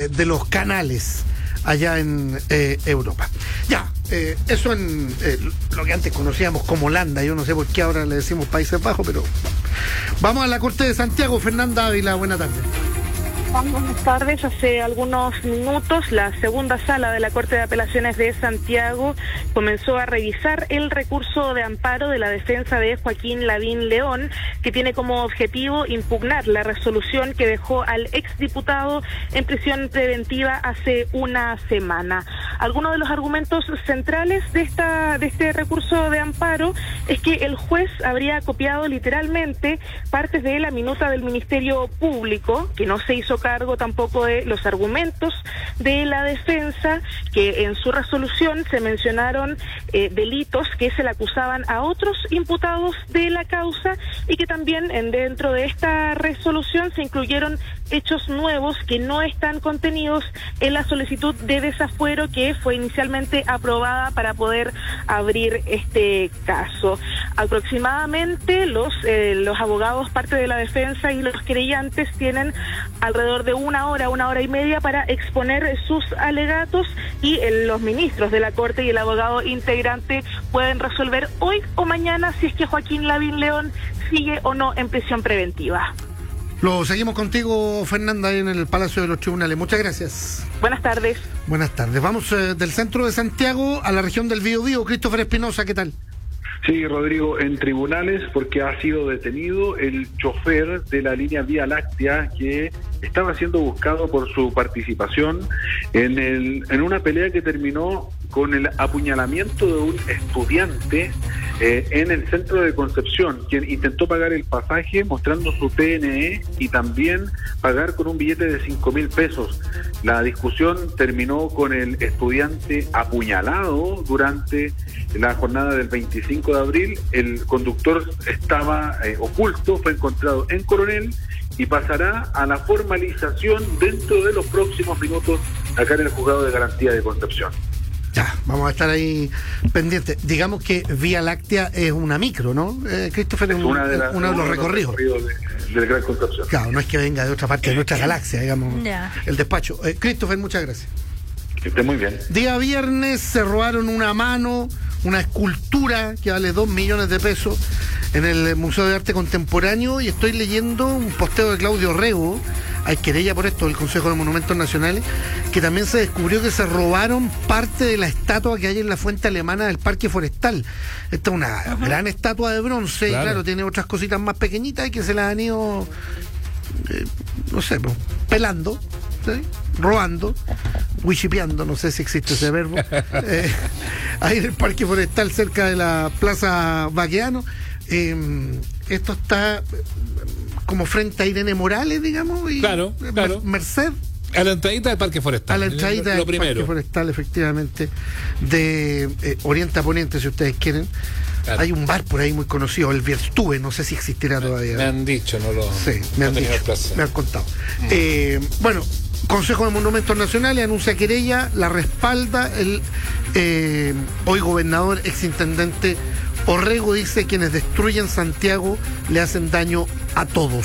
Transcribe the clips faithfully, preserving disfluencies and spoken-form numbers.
eh, de los canales allá en eh, Europa. Ya, eh, eso en eh, lo que antes conocíamos como Holanda. Yo no sé por qué ahora le decimos Países Bajos, pero vamos a la Corte de Santiago. Fernanda Ávila, buena tarde. Buenas tardes. Hace algunos minutos la segunda sala de la Corte de Apelaciones de Santiago comenzó a revisar el recurso de amparo de la defensa de Joaquín Lavín León, que tiene como objetivo impugnar la resolución que dejó al exdiputado en prisión preventiva hace una semana. Algunos de los argumentos centrales de esta de este recurso de amparo es que el juez habría copiado literalmente partes de la minuta del Ministerio Público, que no se hizo cargo tampoco de los argumentos de la defensa, que en su resolución se mencionaron eh, delitos que se le acusaban a otros imputados de la causa, y que también en, dentro de esta resolución se incluyeron hechos nuevos que no están contenidos en la solicitud de desafuero que fue inicialmente aprobada para poder abrir este caso. Aproximadamente los eh, los abogados, parte de la defensa y los querellantes tienen alrededor de una hora, una hora y media para exponer sus alegatos, y eh, los ministros de la Corte y el abogado integrante pueden resolver hoy o mañana si es que Joaquín Lavín León sigue o no en prisión preventiva. Lo seguimos contigo, Fernanda, ahí en el Palacio de los Tribunales. Muchas gracias. Buenas tardes. Buenas tardes. Vamos eh, del centro de Santiago a la región del Biobío. Christopher Espinosa, ¿qué tal? Sí, Rodrigo, en tribunales porque ha sido detenido el chofer de la línea Vía Láctea que estaba siendo buscado por su participación en el en una pelea que terminó con el apuñalamiento de un estudiante eh, en el centro de Concepción, quien intentó pagar el pasaje mostrando su T N E y también pagar con un billete de cinco mil pesos. La discusión terminó con el estudiante apuñalado durante la jornada del veinticinco de abril. El conductor estaba eh, oculto, fue encontrado en Coronel y pasará a la formalización dentro de los próximos minutos acá en el Juzgado de Garantía de Concepción. Ya, vamos a estar ahí pendientes. Digamos que Vía Láctea es una micro, ¿no? Eh, Christopher, es, es una de la, uno de los recorridos. De, del Gran Concepción. Claro, no es que venga de otra parte de nuestra galaxia, digamos, yeah. El despacho. Eh, Christopher, muchas gracias. Que esté muy bien. Día viernes se robaron una mano, una escultura que vale dos millones de pesos en el Museo de Arte Contemporáneo, y estoy leyendo un posteo de Claudio Rego, hay querella por esto del Consejo de Monumentos Nacionales, que también se descubrió que se robaron parte de la estatua que hay en la fuente alemana del Parque Forestal. Esta es una uh-huh. gran estatua de bronce, claro. Y claro, tiene otras cositas más pequeñitas y que se las han ido, eh, no sé, pues, pelando, ¿sí? Robando, wichipeando, no sé si existe ese verbo, eh, ahí en el Parque Forestal cerca de la Plaza Baqueano. Eh, esto está como frente a Irene Morales, digamos, y claro, claro. Merced. A la entradita del Parque Forestal. A la entradita del Parque Forestal, efectivamente, de eh, Oriente a Poniente, si ustedes quieren. Claro. Hay un bar por ahí muy conocido, el Bierstube, no sé si existirá todavía. Me han dicho, no lo Sí, me no han dicho, me han contado. Mm. Eh, bueno, Consejo de Monumentos Nacionales anuncia querella, la respalda el eh, hoy gobernador, exintendente Orrego. Dice: quienes destruyen Santiago le hacen daño a todos.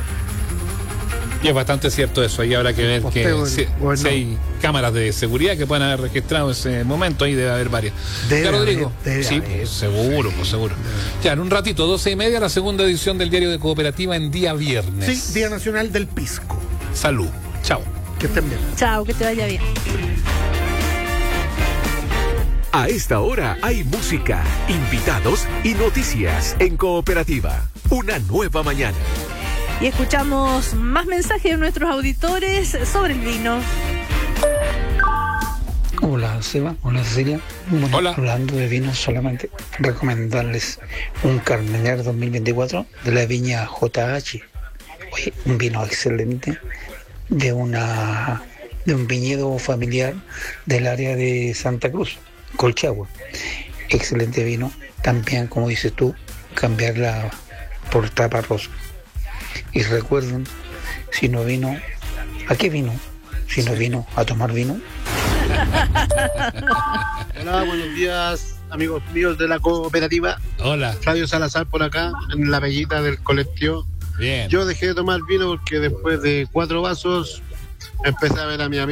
Y es bastante cierto eso. Ahí habrá que ver que si, si hay cámaras de seguridad que puedan haber registrado ese momento. Ahí debe haber varias. Debe ¿Ya, Rodrigo? Haber, debe sí, haber. Pues, seguro, pues seguro. Ya, en un ratito, doce y media, la segunda edición del Diario de Cooperativa en día viernes. Sí, Día Nacional del Pisco. Salud. Chao. Que estén bien. Chao, que te vaya bien. A esta hora hay música, invitados y noticias en Cooperativa. Una nueva mañana. Y escuchamos más mensajes de nuestros auditores sobre el vino. Hola, Seba. Hola, Cecilia. Bueno, Hola. Hablando de vino, solamente recomendarles un Carmener dos mil veinticuatro de la viña J H. Oye, un vino excelente de una de un viñedo familiar del área de Santa Cruz, Colchagua. Excelente vino. También, como dices tú, cambiarla por tapa rosa. Y recuerden, si no vino, ¿a qué vino? Si no vino, a tomar vino. Hola, buenos días, amigos míos de la cooperativa. Hola. Flavio Salazar por acá, en la bellita del colectivo. Bien. Yo dejé de tomar vino porque después de cuatro vasos empecé a ver a mi amigo